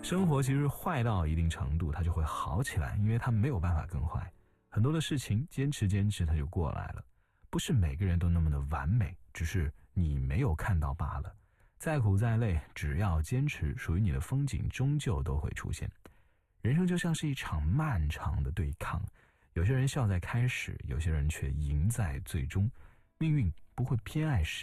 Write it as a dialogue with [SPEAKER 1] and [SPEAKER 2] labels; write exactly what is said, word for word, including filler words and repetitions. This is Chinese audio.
[SPEAKER 1] 生活其实坏到一定程度它就会好起来，因为它没有办法更坏。很多的事情坚持坚持它就过来了，不是每个人都那么的完美，只是你没有看到罢了。再苦再累，只要坚持，属于你的风景终究都会出现。人生就像是一场漫长的对抗，有些人笑在开始，有些人却赢在最终。命运不会偏爱谁，